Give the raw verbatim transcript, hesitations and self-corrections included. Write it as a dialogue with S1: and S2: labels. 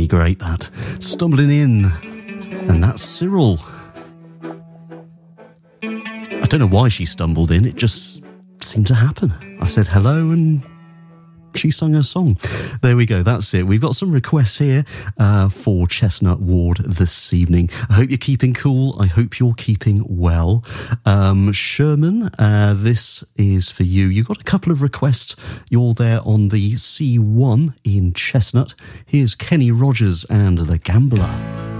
S1: me great, that. Stumbling in. And that's Cyril. I don't know why she stumbled in. It just seemed to happen. I said hello and she sung her song. There we go. That's it. We've got some requests here uh, for Chestnut Ward this evening. I hope you're keeping cool. I hope you're keeping well. Um, Sherman, uh, this is for you. You've got a couple of requests. You're there on the C one in Chestnut. Here's Kenny Rogers and The Gambler.